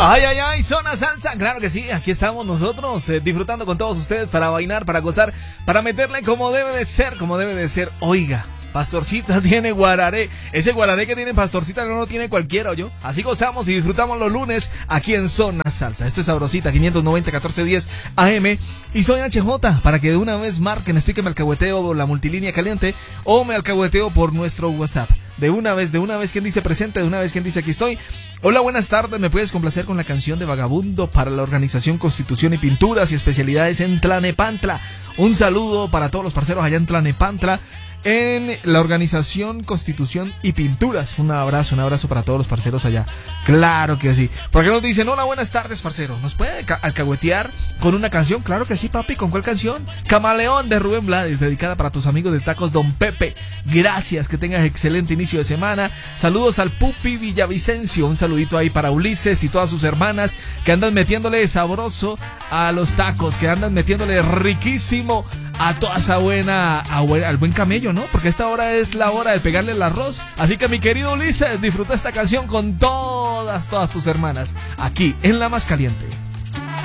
Ay, ay, ay, zona salsa, claro que sí, aquí estamos nosotros disfrutando con todos ustedes para bailar, para gozar, para meterle como debe de ser, como debe de ser. Oiga, Pastorcita tiene guararé, ese guararé que tiene Pastorcita no lo tiene cualquiera, ¿yo? Así gozamos y disfrutamos los lunes aquí en Zona Salsa. Esto es Sabrosita, 590-1410 AM, y soy HJ, para que de una vez marquen, estoy que me alcahueteo la multilínea caliente, o me alcahueteo por nuestro WhatsApp. De una vez, quien dice presente, de una vez, quien dice aquí estoy. Hola, buenas tardes, ¿me puedes complacer con la canción de Vagabundo para la organización Constitución y Pinturas y Especialidades en Tlanepantla? Un saludo para todos los parceros allá en Tlanepantla, en la organización Constitución y Pinturas. Un abrazo para todos los parceros allá. Claro que sí. ¿Por qué nos dicen, hola, buenas tardes, parcero? ¿Nos puede alcahuetear con una canción? Claro que sí, papi. ¿Con cuál canción? Camaleón, de Rubén Blades, dedicada para tus amigos de Tacos Don Pepe. Gracias, que tengas excelente inicio de semana. Saludos al Pupi Villavicencio. Un saludito ahí para Ulises y todas sus hermanas que andan metiéndole sabroso a los tacos, que andan metiéndole riquísimo a toda esa al buen camello, ¿no? Porque esta hora es la hora de pegarle el arroz. Así que, mi querido Ulises, disfruta esta canción con todas tus hermanas aquí en La Más Caliente.